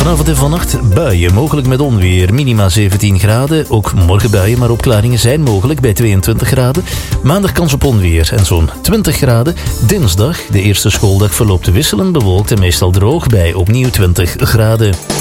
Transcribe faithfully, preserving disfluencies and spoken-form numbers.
Vanavond en vannacht buien, mogelijk met onweer. Minima zeventien graden. Ook morgen buien, maar opklaringen zijn mogelijk bij tweeëntwintig graden. Maandag kans op onweer en zo'n twintig graden. Dinsdag, de eerste schooldag, verloopt wisselend bewolkt en meestal droog bij opnieuw twintig graden.